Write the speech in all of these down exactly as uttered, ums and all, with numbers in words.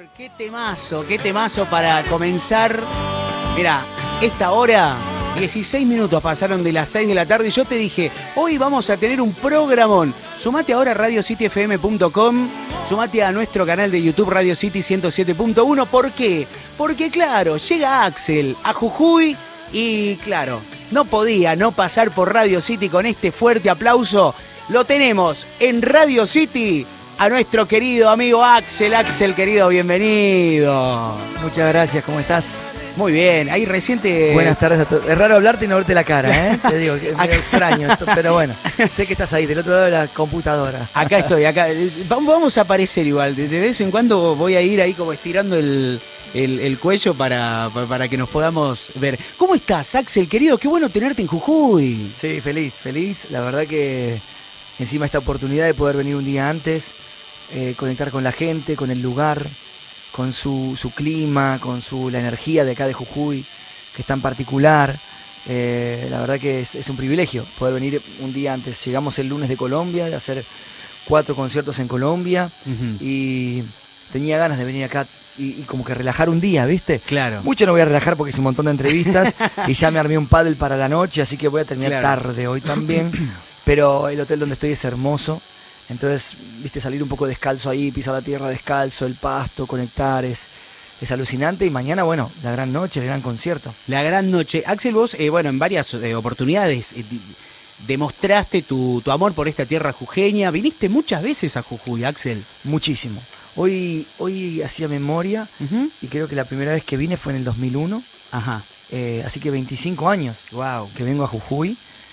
qué temazo, qué temazo para comenzar. Mira, esta hora, dieciséis minutos pasaron de las seis de la tarde y yo te dije, hoy vamos a tener un programón. Sumate ahora a radio city f m punto com, sumate a nuestro canal de YouTube Radio City ciento siete punto uno. ¿Por qué? Porque claro, llega Axel a Jujuy y claro, no podía no pasar por Radio City con este fuerte aplauso. Lo tenemos en Radio City a nuestro querido amigo Axel. Axel, querido, bienvenido. Muchas gracias, ¿cómo estás? Muy bien, ahí reciente... Buenas tardes a todos. Es raro hablarte y no verte la cara, ¿eh? Te digo, que es medio extraño esto, pero bueno, sé que estás ahí, del otro lado de la computadora. Acá estoy, acá. Vamos a aparecer igual, de vez en cuando voy a ir ahí como estirando el... El, el cuello para, para que nos podamos ver. ¿Cómo estás, Axel, querido? Qué bueno tenerte en Jujuy. Sí, feliz, feliz. La verdad que encima esta oportunidad de poder venir un día antes, eh, conectar con la gente, con el lugar, con su, su clima, con su, la energía de acá de Jujuy, que es tan particular. Eh, la verdad que es, es un privilegio poder venir un día antes. Llegamos el lunes de Colombia, de hacer cuatro conciertos en Colombia, uh-huh. y tenía ganas de venir acá Y, y como que relajar un día, ¿viste? Claro. Mucho no voy a relajar porque hice un montón de entrevistas y ya me armé un pádel para la noche, así que voy a terminar claro. tarde hoy también. Pero el hotel donde estoy es hermoso. Entonces, viste, salir un poco descalzo ahí, pisar la tierra descalzo, el pasto, conectar, es, es alucinante. Y mañana, bueno, la gran noche, el gran concierto. La gran noche. Axel, vos, eh, bueno, en varias eh, oportunidades eh, demostraste tu, tu amor por esta tierra jujeña. ¿Viniste muchas veces a Jujuy, Axel? Muchísimo. Hoy, hoy hacía memoria, uh-huh. y creo que la primera vez que vine fue en el dos mil uno. Ajá. Eh, así que veinticinco años wow. que vengo a Jujuy.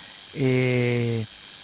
Eh,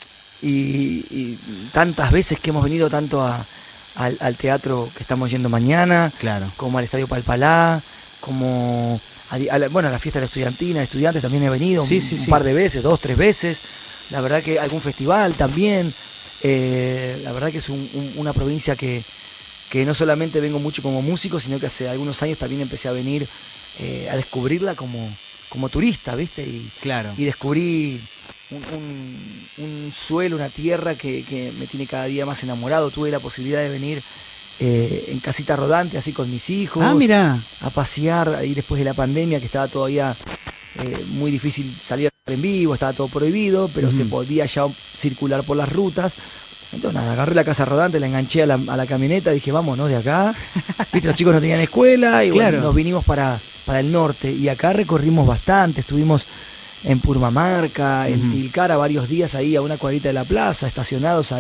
y, y tantas veces que hemos venido tanto a, al, al teatro que estamos yendo mañana, claro. como al Estadio Palpalá, como a, a la, bueno, a la fiesta de la estudiantina, estudiantes también he venido sí, un, sí, un sí. par de veces, dos, tres veces. La verdad que algún festival también. Eh, la verdad que es un, un, una provincia que... que no solamente vengo mucho como músico, sino que hace algunos años también empecé a venir eh, a descubrirla como, como turista, ¿viste? Y, claro. y descubrí un, un, un suelo, una tierra que, que me tiene cada día más enamorado. Tuve la posibilidad de venir eh, en casita rodante, así con mis hijos. Ah, mirá. A pasear ahí después de la pandemia, que estaba todavía eh, muy difícil salir en vivo, estaba todo prohibido, pero uh-huh. se podía ya circular por las rutas. Entonces nada, agarré la casa rodante, la enganché a la, a la camioneta, dije vámonos de acá. Viste, los chicos no tenían escuela y claro. bueno, nos vinimos para, para el norte. Y acá recorrimos bastante, estuvimos en Purmamarca, uh-huh. en Tilcara varios días ahí a una cuadrita de la plaza, estacionados ahí.